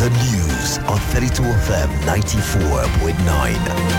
The news on 32FM 94.9.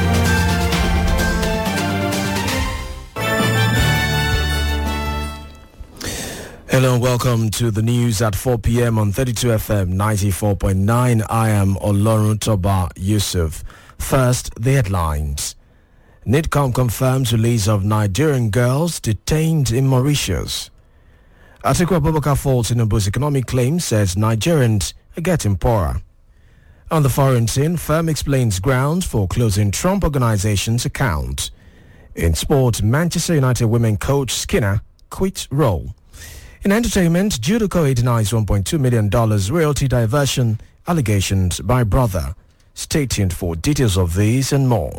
Hello and welcome to the news at 4 p.m. on 32FM 94.9. I am Olorun Toba Yusuf. First, the headlines. NIDCOM confirms release of Nigerian girls detained in Mauritius. Atiku Abubakar faults Tinubu's economic claims, says Nigerians are getting poorer. On the foreign scene, firm explains grounds for closing Trump Organization's account. In sport, Manchester United women coach Skinner quits role. In entertainment, Judoka denies $1.2 million royalty diversion allegations by brother. Stay tuned for details of these and more.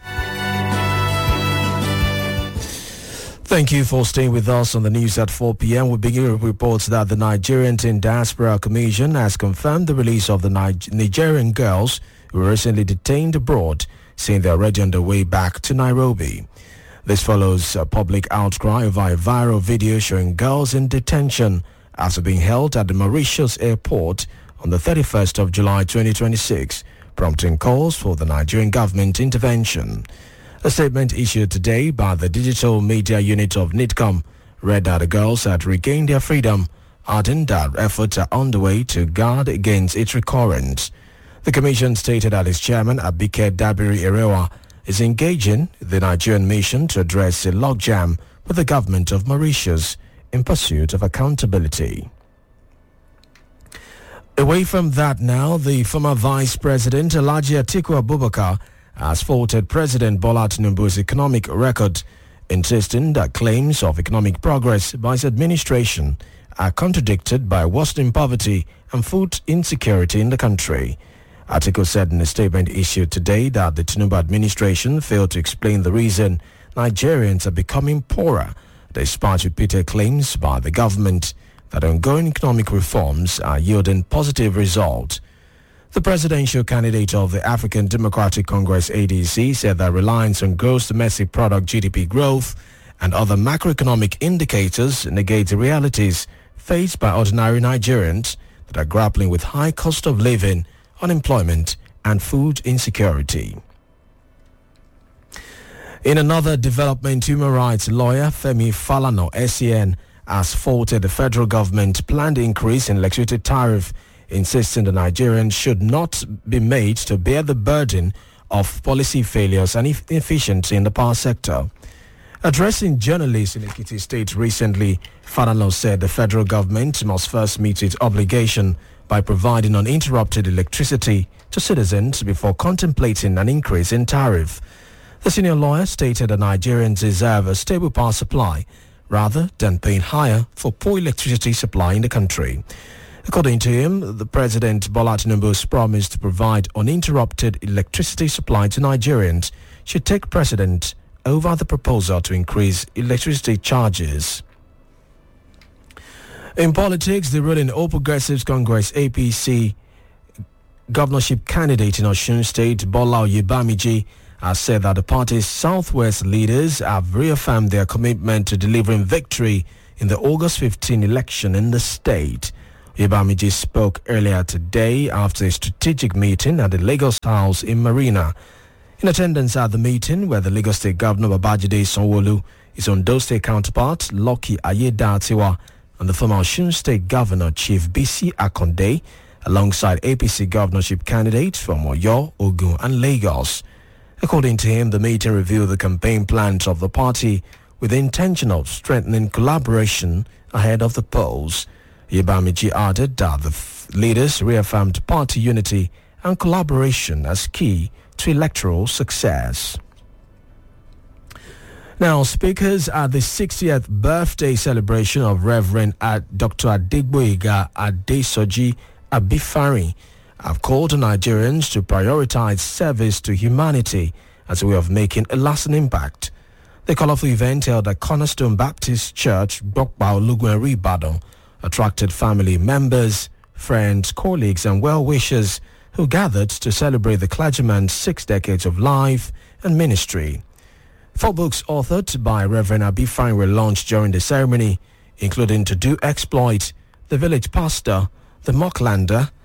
Thank you for staying with us on the news at 4 p.m. We begin with reports that the Nigerian Teen Diaspora Commission has confirmed the release of the Nigerian girls who were recently detained abroad, saying they are already on their way back to Nairobi. This follows a public outcry over a viral video showing girls in detention after being held at the Mauritius airport on the 31st of July 2026, prompting calls for the Nigerian government intervention. A statement issued today by the digital media unit of NIDCOM read that the girls had regained their freedom, adding that efforts are underway to guard against its recurrence. The commission stated that its chairman, Abike Dabiri Erewa, is engaging the Nigerian mission to address a logjam with the government of Mauritius in pursuit of accountability. Away from that now, the former Vice President Alhaji Atiku Abubakar has faulted President Bola Tinubu's economic record, insisting that claims of economic progress by his administration are contradicted by worsening poverty and food insecurity in the country. Atiku said in a statement issued today that the Tinubu administration failed to explain the reason Nigerians are becoming poorer, despite repeated claims by the government that ongoing economic reforms are yielding positive results. The presidential candidate of the African Democratic Congress ADC said that reliance on gross domestic product GDP growth and other macroeconomic indicators negate the realities faced by ordinary Nigerians that are grappling with high cost of living, unemployment and food insecurity. In another development, human rights lawyer Femi Falana, SCN, has faulted the federal government's planned increase in electricity tariff, insisting the Nigerians should not be made to bear the burden of policy failures and inefficiency in the power sector. Addressing journalists in Ekiti State recently, Falana said the federal government must first meet its obligation by providing uninterrupted electricity to citizens before contemplating an increase in tariff. The senior lawyer stated that Nigerians deserve a stable power supply rather than paying higher for poor electricity supply in the country. According to him, the President Bola Tinubu's promise to provide uninterrupted electricity supply to Nigerians should take precedent over the proposal to increase electricity charges. In politics, the ruling All Progressives Congress APC governorship candidate in Osun State, Bola Oyebamiji, has said that the party's Southwest leaders have reaffirmed their commitment to delivering victory in the August 15 election in the state. Oyebamiji spoke earlier today after a strategic meeting at the Lagos House in Marina. In attendance at the meeting, where the Lagos State Governor Babajide Sanwo-Olu, his Ondo State counterpart Lucky Ayedatiwa, and the former Osun State Governor Chief BC Akonde, alongside APC governorship candidates from Oyo, Ogun and Lagos. According to him, the meeting reviewed the campaign plans of the party with the intention of strengthening collaboration ahead of the polls. Oyebamiji added that the leaders reaffirmed party unity and collaboration as key to electoral success. Now, speakers at the 60th birthday celebration of Reverend Dr. Adegboyega Adesoji Abifari have called on Nigerians to prioritize service to humanity as a way of making a lasting impact. The colorful event held at Cornerstone Baptist Church, Bokpa Oluguneri, Ibadan, attracted family members, friends, colleagues and well-wishers who gathered to celebrate the clergyman's 6 decades of life and ministry. 4 books authored by Reverend Abifari were launched during the ceremony, including To Do Exploit, The Village Pastor, The Mocklander,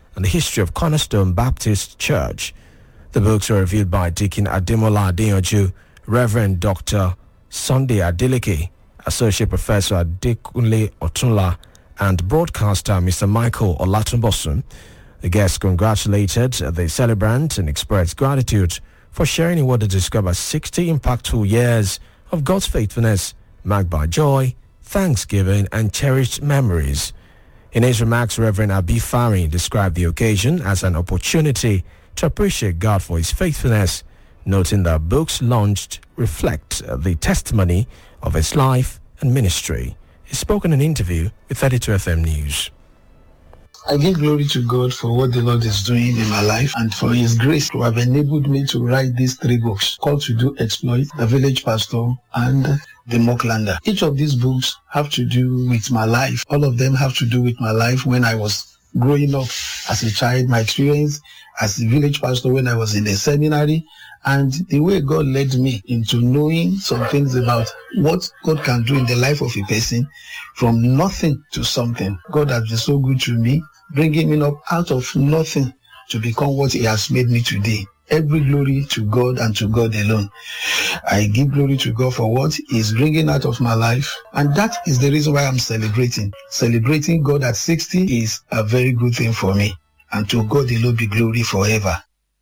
and the history of Cornerstone Baptist Church. The books were reviewed by Deacon Ademola Adeyanju, Reverend Dr. Sunday Adeleke, Associate Professor Adekunle Otunla, and broadcaster Mr. Michael Olatunbosun. The guests congratulated the celebrant and expressed gratitude for sharing in what they describe as 60 impactful years of God's faithfulness, marked by joy, thanksgiving, and cherished memories. In his remarks, Reverend Abi Fari described the occasion as an opportunity to appreciate God for his faithfulness, noting that books launched reflect the testimony of his life and ministry. He spoke in an interview with 32FM News. I give glory to God for what the Lord is doing in my life and for His grace to have enabled me to write these 3 books, Call to Do Exploit, The Village Pastor, and The Mocklander. Each of these books have to do with my life. All of them have to do with my life when I was growing up as a child, my experience as a village pastor when I was in a seminary, and the way God led me into knowing some things about what God can do in the life of a person from nothing to something. God has been so good to me, bringing me up out of nothing to become what He has made me today. Every glory to God and to God alone. I give glory to God for what He is bringing out of my life. And that is the reason why I'm celebrating. Celebrating God at 60 is a very good thing for me. And to God alone be glory forever.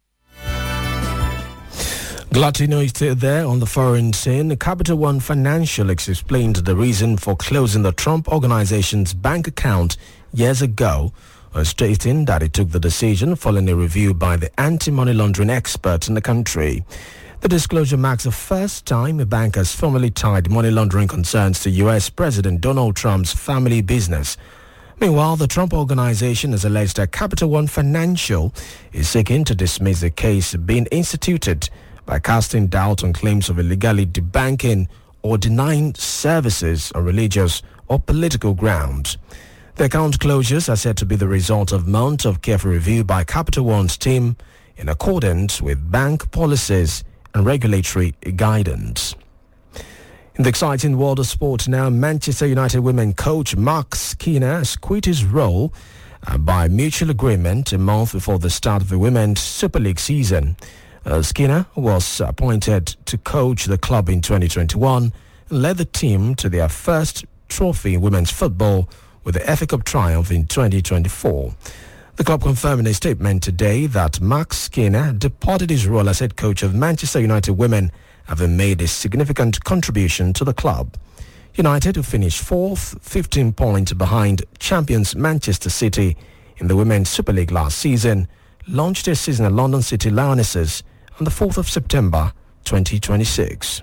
Glad to know you're still there on the foreign scene. Capital One Financial explained the reason for closing the Trump Organization's bank account years ago, stating that it took the decision following a review by the anti-money laundering experts in the country. The disclosure marks the first time a bank has formally tied money laundering concerns to U.S. President Donald Trump's family business. Meanwhile, the Trump Organization has alleged that Capital One Financial is seeking to dismiss the case being instituted by casting doubt on claims of illegally debanking or denying services on religious or political grounds. The account closures are said to be the result of months of careful review by Capital One's team in accordance with bank policies and regulatory guidance. In the exciting world of sport now, Manchester United women coach Mark Skinner has quit his role by mutual agreement a month before the start of the Women's Super League season. Skinner was appointed to coach the club in 2021 and led the team to their first trophy in women's football with the FA Cup triumph in 2024. The club confirmed in a statement today that Mark Skinner departed his role as head coach of Manchester United women, having made a significant contribution to the club. United, who finished 4th, 15 points behind champions Manchester City in the Women's Super League last season, launched their season at London City Lionesses on the 4th of September 2026.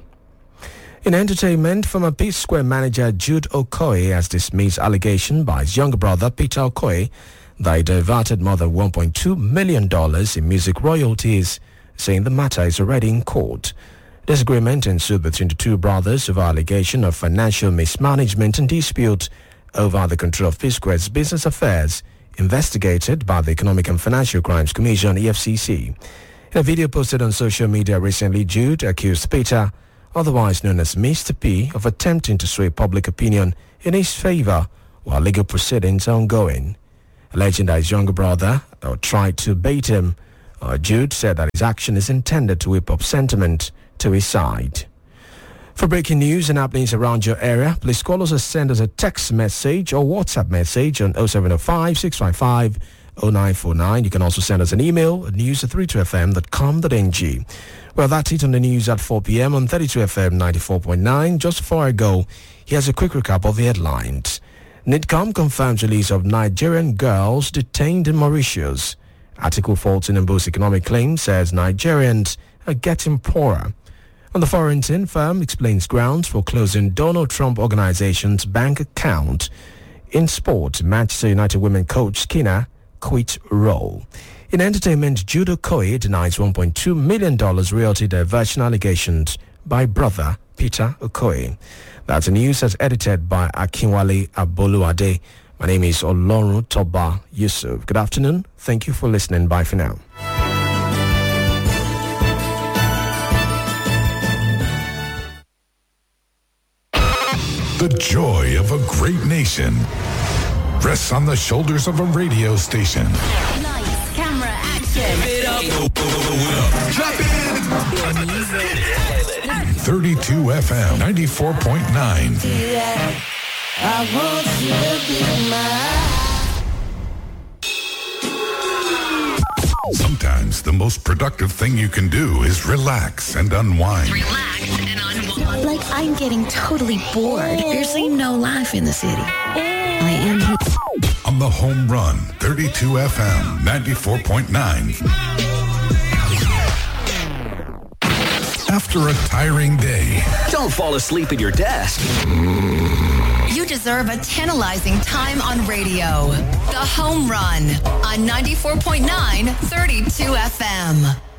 In entertainment, former Peace Square manager Jude Okoye has dismissed allegation by his younger brother Peter Okoye that he diverted more than $1.2 million in music royalties, saying the matter is already in court. Disagreement ensued between the two brothers over allegation of financial mismanagement and dispute over the control of Peace Square's business affairs, investigated by the Economic and Financial Crimes Commission, EFCC. In a video posted on social media recently, Jude accused Peter, otherwise known as Mr. P, of attempting to sway public opinion in his favor while legal proceedings are ongoing. Alleging that his younger brother tried to bait him, Jude said that his action is intended to whip up sentiment to his side. For breaking news and happenings around your area, please call us or send us a text message or WhatsApp message on 0705 655 0949. You can also send us an email at news@32fm.com.ng. Well, that's it on the news at 4 p.m. on 32FM 94.9. Just before I go, here's a quick recap of the headlines. NIDCOM confirms release of Nigerian girls detained in Mauritius. Article 14 in Boost Economic Claims says Nigerians are getting poorer. And the foreign firm explains grounds for closing Donald Trump Organization's bank account. In sport, Manchester United women coach Skinner quit role. In entertainment, Jude Okoye denies $1.2 million royalty diversion allegations by brother Peter Okoye. That's the news as edited by Akinwale Aboluade. My name is Olorun Toba Yusuf. Good afternoon. Thank you for listening. Bye for now. The joy of a great nation rests on the shoulders of a radio station. Drop it. 32 FM 94.9. I want you to be mine. Sometimes the most productive thing you can do is relax and unwind. Like I'm getting totally bored. There's no life in the city. I am here. On the Home Run, 32 FM 94.9. After a tiring day, Don't fall asleep at your desk. You deserve a tantalizing time on radio. The Home Run on 94.9 32 FM.